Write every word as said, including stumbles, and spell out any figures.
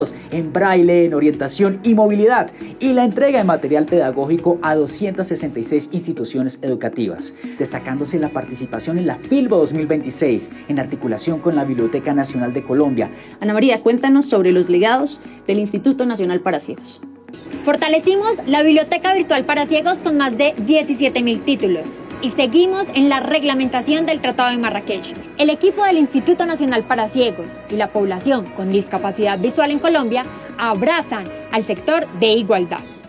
en braille, en orientación y movilidad, y la entrega de material pedagógico a doscientas sesenta y seis instituciones educativas, destacándose la participación en la Filbo dos mil veintiséis, en articulación con la Biblioteca Nacional de Colombia. Ana María, cuéntanos sobre los legados del Instituto Nacional para Ciegos. Fortalecimos la Biblioteca Virtual para Ciegos con más de diecisiete mil títulos. Y seguimos en la reglamentación del Tratado de Marrakech. El equipo del Instituto Nacional para Ciegos y la población con discapacidad visual en Colombia abrazan al sector de igualdad.